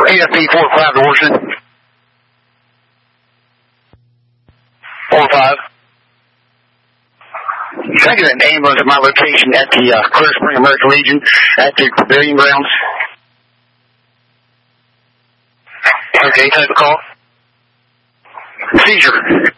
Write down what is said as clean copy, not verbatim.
AFP 45 to Orson. 45. Can I get an ambulance at my location at the Clear Spring American Legion at the Pavilion Grounds? Okay, type of call. Seizure.